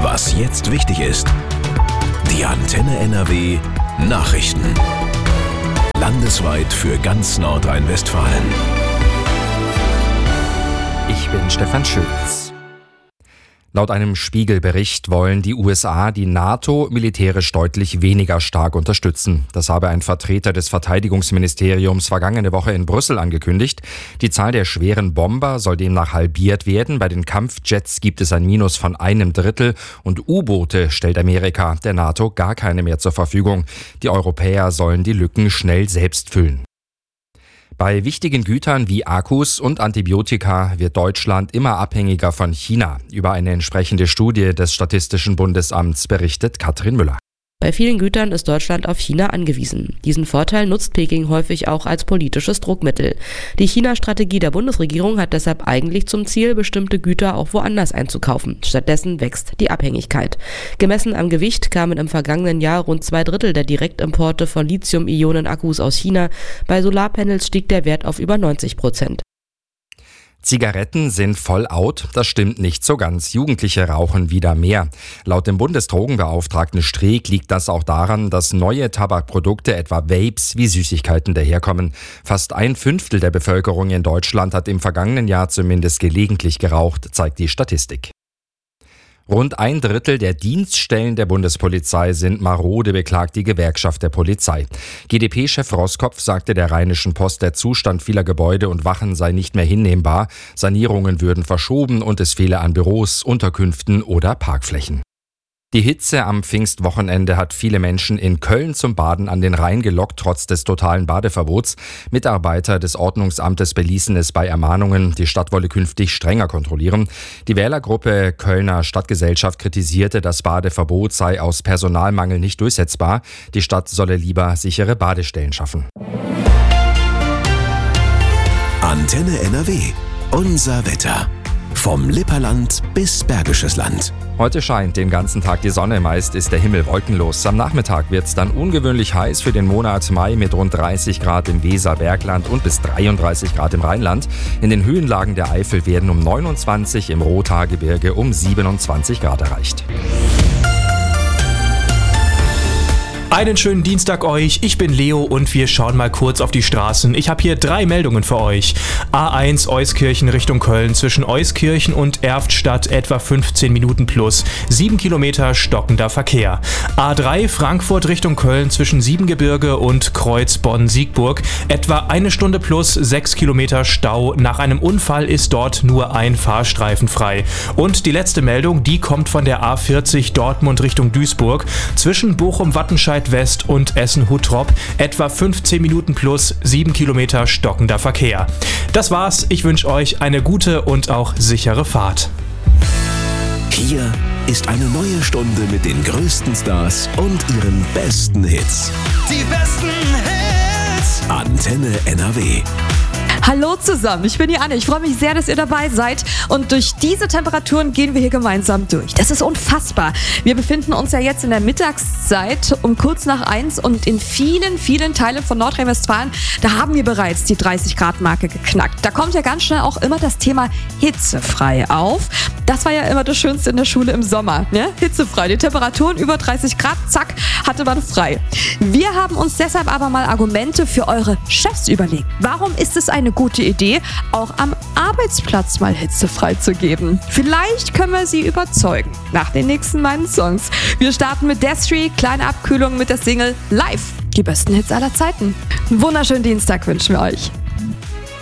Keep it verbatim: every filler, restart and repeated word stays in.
Was jetzt wichtig ist. Die Antenne N R W Nachrichten. Landesweit für ganz Nordrhein-Westfalen. Ich bin Stefan Schulz. Laut einem Spiegel-Bericht wollen die U S A die NATO militärisch deutlich weniger stark unterstützen. Das habe ein Vertreter des Verteidigungsministeriums vergangene Woche in Brüssel angekündigt. Die Zahl der schweren Bomber soll demnach halbiert werden. Bei den Kampfjets gibt es ein Minus von einem Drittel und U-Boote stellt Amerika der NATO gar keine mehr zur Verfügung. Die Europäer sollen die Lücken schnell selbst füllen. Bei wichtigen Gütern wie Akkus und Antibiotika wird Deutschland immer abhängiger von China. Über eine entsprechende Studie des Statistischen Bundesamts berichtet Katrin Müller. Bei vielen Gütern ist Deutschland auf China angewiesen. Diesen Vorteil nutzt Peking häufig auch als politisches Druckmittel. Die China-Strategie der Bundesregierung hat deshalb eigentlich zum Ziel, bestimmte Güter auch woanders einzukaufen. Stattdessen wächst die Abhängigkeit. Gemessen am Gewicht kamen im vergangenen Jahr rund zwei Drittel der Direktimporte von Lithium-Ionen-Akkus aus China. Bei Solarpanels stieg der Wert auf über neunzig Prozent. Zigaretten sind voll out, das stimmt nicht so ganz. Jugendliche rauchen wieder mehr. Laut dem Bundesdrogenbeauftragten Streeck liegt das auch daran, dass neue Tabakprodukte, etwa Vapes, wie Süßigkeiten daherkommen. Fast ein Fünftel der Bevölkerung in Deutschland hat im vergangenen Jahr zumindest gelegentlich geraucht, zeigt die Statistik. Rund ein Drittel der Dienststellen der Bundespolizei sind marode, beklagt die Gewerkschaft der Polizei. G d P-Chef Roskopf sagte der Rheinischen Post, der Zustand vieler Gebäude und Wachen sei nicht mehr hinnehmbar. Sanierungen würden verschoben und es fehle an Büros, Unterkünften oder Parkflächen. Die Hitze am Pfingstwochenende hat viele Menschen in Köln zum Baden an den Rhein gelockt, trotz des totalen Badeverbots. Mitarbeiter des Ordnungsamtes beließen es bei Ermahnungen. Die Stadt wolle künftig strenger kontrollieren. Die Wählergruppe Kölner Stadtgesellschaft kritisierte, das Badeverbot sei aus Personalmangel nicht durchsetzbar. Die Stadt solle lieber sichere Badestellen schaffen. Antenne N R W. Unser Wetter. Vom Lipperland bis Bergisches Land. Heute scheint den ganzen Tag die Sonne, meist ist der Himmel wolkenlos. Am Nachmittag wird es dann ungewöhnlich heiß für den Monat Mai mit rund dreißig Grad im Weser-Bergland und bis dreiunddreißig Grad im Rheinland. In den Höhenlagen der Eifel werden um neunundzwanzig, im Rothaargebirge um siebenundzwanzig Grad erreicht. Einen schönen Dienstag euch, ich bin Leo und wir schauen mal kurz auf die Straßen. Ich habe hier drei Meldungen für euch. A eins Euskirchen Richtung Köln, zwischen Euskirchen und Erftstadt etwa fünfzehn Minuten plus, sieben Kilometer stockender Verkehr. A drei Frankfurt Richtung Köln, zwischen Siebengebirge und Kreuz Bonn-Siegburg etwa eine Stunde plus, sechs Kilometer Stau. Nach einem Unfall ist dort nur ein Fahrstreifen frei. Und die letzte Meldung, die kommt von der A vierzig Dortmund Richtung Duisburg, zwischen Bochum-Wattenscheid West und Essen-Huttrop etwa fünfzehn Minuten plus, sieben Kilometer stockender Verkehr. Das war's, ich wünsche euch eine gute und auch sichere Fahrt. Hier ist eine neue Stunde mit den größten Stars und ihren besten Hits. Die besten Hits! Antenne N R W. Hallo zusammen, ich bin die Anne. Ich freue mich sehr, dass ihr dabei seid. Und durch diese Temperaturen gehen wir hier gemeinsam durch. Das ist unfassbar. Wir befinden uns ja jetzt in der Mittagszeit um kurz nach eins und in vielen, vielen Teilen von Nordrhein-Westfalen, da haben wir bereits die dreißig Grad Marke geknackt. Da kommt ja ganz schnell auch immer das Thema hitzefrei auf. Das war ja immer das Schönste in der Schule im Sommer, ne? Hitzefrei. Die Temperaturen über dreißig Grad, zack, hatte man frei. Wir haben uns deshalb aber mal Argumente für eure Chefs überlegt. Warum ist es eine gute Idee, auch am Arbeitsplatz mal hitzefrei zu geben? Vielleicht können wir sie überzeugen. Nach den nächsten meinen Songs. Wir starten mit Destry, kleine Abkühlung mit der Single Live. Die besten Hits aller Zeiten. Einen wunderschönen Dienstag wünschen wir euch.